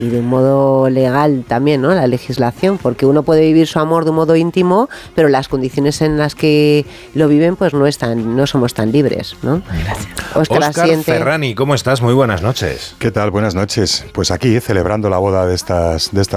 y de un modo legal también, ¿no? La legislación, porque uno puede vivir su amor de un modo íntimo, pero las condiciones en las que lo viven, pues no somos tan libres, ¿no? Gracias. Óscar Ferrani, ¿cómo estás? Muy buenas noches. ¿Qué tal? Buenas noches. Pues aquí, celebrando la boda de estas